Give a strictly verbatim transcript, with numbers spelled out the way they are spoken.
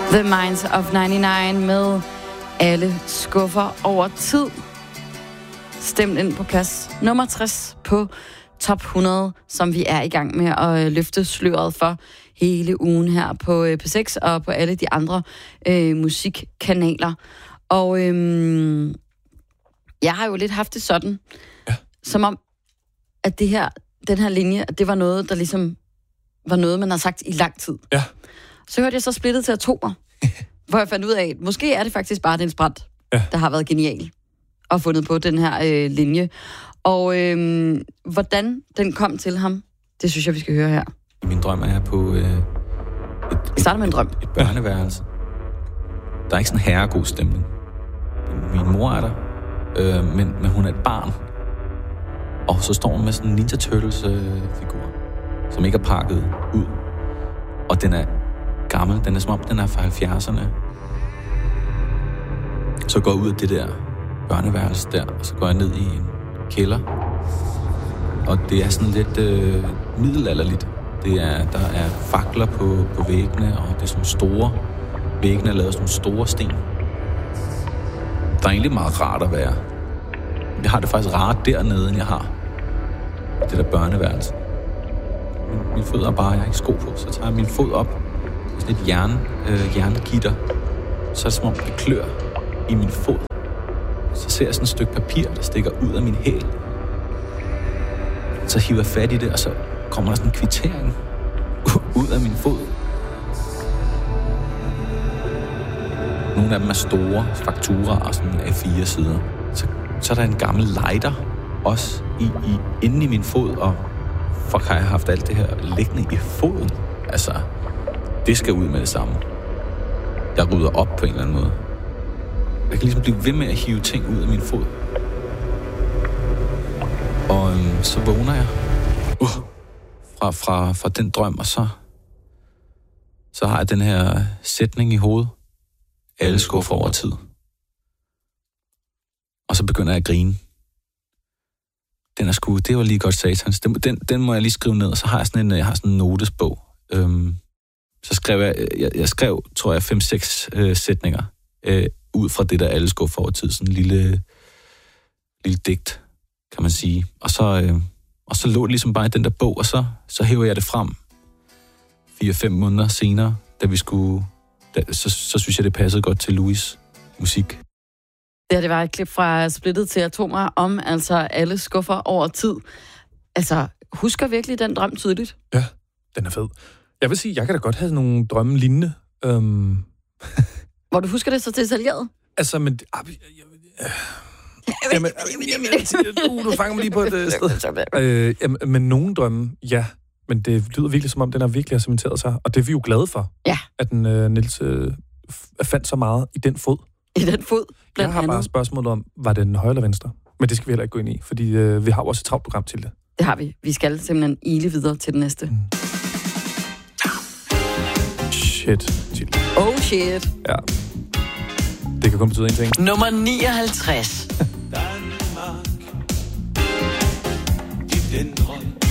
The Minds of nioghalvfems med Alle skuffer over tid. Stemt ind på plads nummer tres på top hundrede, som vi er i gang med at løfte sløret for hele ugen her på P seks og på alle de andre øh, musikkanaler. Og øhm, jeg har jo lidt haft det sådan, ja. Som om, at det her, den her linje, at det var noget, der ligesom var noget, man har sagt i lang tid. Ja. Så hørte jeg så splittet til atomer, hvor jeg fandt ud af, at måske er det faktisk bare Niels Brandt, ja. Der har været genial og fundet på den her øh, linje. Og øh, hvordan den kom til ham, det synes jeg, vi skal høre her. Min drøm er på øh, et, et, starter med en drøm. Et, et børneværelse. Der er ikke sådan en herregod stemning. Min mor er der, øh, men, men hun er et barn. Og så står hun med sådan en Ninja Turtles-figur, øh, som ikke er pakket ud. Og den er gammel. Den er som om, den er fra halvfjerdserne. Så går jeg ud af det der børneværelse der, og så går jeg ned i en kælder. Og det er sådan lidt øh, middelalderligt. Det er, der er fakler på, på væggene, og det er sådan store. Væggene er lavet sådan store sten. Der er egentlig meget rart at være. Jeg har det faktisk rart dernede, end jeg har det der børneværelse. Min, min fødder er bare, jeg har ikke sko på, så tager jeg min fod op. Sådan et jern, øh, jerngitter. Så er det som om, det klør i min fod. Så ser jeg sådan et stykke papir, der stikker ud af min hæl. Så hiver jeg fat i det, og så kommer der sådan en kvittering ud af min fod. Nogle af dem er store fakturer og sådan A fire sider. Så, så er der en gammel lighter også i, i, inde i min fod, og fuck, har jeg haft alt det her liggende i foden. Altså, det skal ud med det samme. Jeg rydder op på en eller anden måde. Jeg kan ligesom blive ved med at hive ting ud af min fod. Og øhm, så vågner jeg uh, fra, fra, fra den drøm, og så, så har jeg den her sætning i hovedet. Alle skuffer over tid. Og så begynder jeg at grine. Den er sgu, det var lige godt satans. Den, den, den må jeg lige skrive ned, og så har jeg sådan en, jeg har sådan en notesbog. Øhm, så skrev jeg, jeg, jeg skrev, tror jeg, fem seks øh, sætninger øh, ud fra det der alle skuffer over tid. Sådan en lille, lille digt, kan man sige. Og så, øh, og så lå det ligesom bare i den der bog, og så, så hæver jeg det frem fire-fem måneder senere, da vi skulle... Da, så, så synes jeg, det passede godt til Louis' musik. Ja, det var et klip fra Splittet til atomer om altså alle skuffer over tid. Altså, husker virkelig den drøm tydeligt? Ja, den er fed. Jeg vil sige, jeg kan da godt have nogle drømme lignende. Um... Hvor du husker det så detaljeret? Altså, men... Jamen, uh, du fanger mig lige på et sted. Øh, jamen, men nogle drømme, ja. Men det lyder virkelig, som om den har virkelig har cementeret sig. Og det er vi jo glade for, ja. At den, uh, Niels uh, fandt så meget i den fod. I den fod, blandt Jeg har andet. bare spørgsmål om, var den højre eller venstre? Men det skal vi heller ikke gå ind i, fordi uh, vi har også et travlt program til det. Det har vi. Vi skal simpelthen ile videre til den næste. Mm. Shit. Oh shit. Ja. Det kan kun betyde en ting. Nummer nioghalvtreds. Danmark, i den drøm.